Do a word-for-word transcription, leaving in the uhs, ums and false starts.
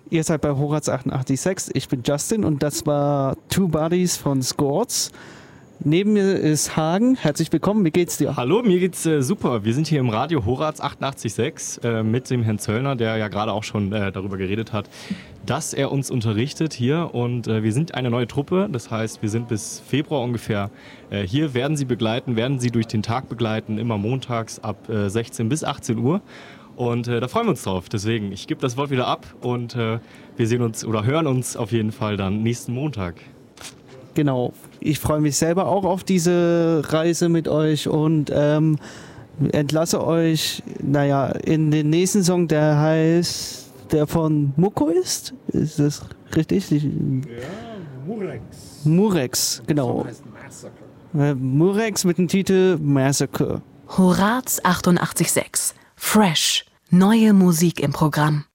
Ihr seid bei Horaz achtundachtzig Komma sechs. Ich bin Justin und das war Two Bodies von Scorts. Neben mir ist Hagen. Herzlich willkommen. Wie geht's dir? Hallo, mir geht's äh, super. Wir sind hier im Radio Horaz achtundachtzig Komma sechs äh, mit dem Herrn Zöllner, der ja gerade auch schon äh, darüber geredet hat, dass er uns unterrichtet hier. Und äh, wir sind eine neue Truppe. Das heißt, wir sind bis Februar ungefähr äh, hier, werden Sie begleiten, werden Sie durch den Tag begleiten, immer montags ab äh, sechzehn bis achtzehn Uhr. Und äh, da freuen wir uns drauf. Deswegen, ich gebe das Wort wieder ab und äh, wir sehen uns oder hören uns auf jeden Fall dann nächsten Montag. Genau. Ich freue mich selber auch auf diese Reise mit euch und ähm, entlasse euch, naja, in den nächsten Song, der heißt, der von Muko ist. Ist das richtig? Ja, Murex. Murex, genau. Der Song heißt Massacre. Äh, Murex mit dem Titel Massacre. Horaz achtundachtzig Komma sechs. Fresh. Neue Musik im Programm.